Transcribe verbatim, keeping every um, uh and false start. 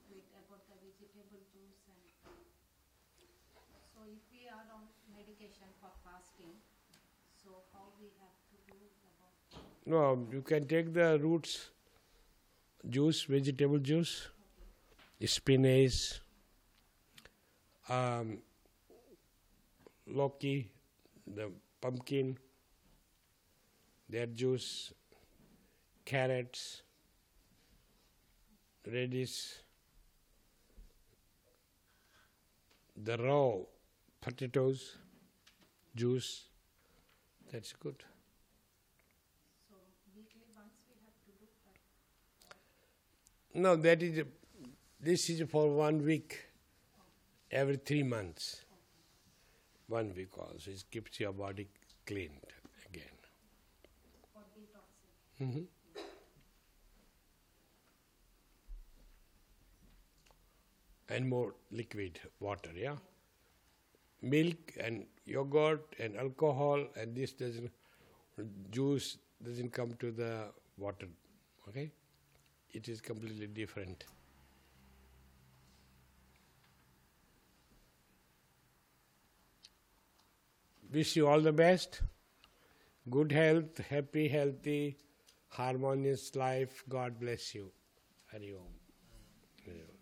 bit about the vegetable juice and so if we are on medication for fasting, so how we have to do about No, you can take the roots juice, vegetable juice, okay. Spinach, um, Loki, the pumpkin, their juice, carrots, radish, the raw potatoes, juice, that's good. So weekly once we have to do that? No, that is, a, this is for one week, okay. Every three months. Okay. One week also, it keeps your body cleaned again. For detoxing. Mm-hmm. And more liquid water, yeah? Milk and yogurt and alcohol and this doesn't, juice doesn't come to the water, okay? It is completely different. Wish you all the best. Good health, happy, healthy, harmonious life. God bless you. Hari Om. Hari Om.